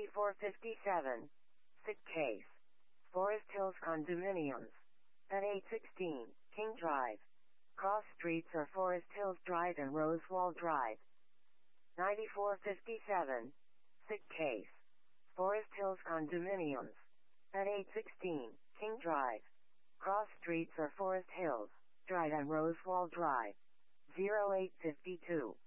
9457. Sick case. Forest Hills condominiums. At 816 King Drive. Cross streets are Forest Hills Drive and Rosewall Drive. 9457. Sick case. Forest Hills condominiums. At 816 King Drive. Cross streets are Forest Hills Drive and Rosewall Drive. 0852.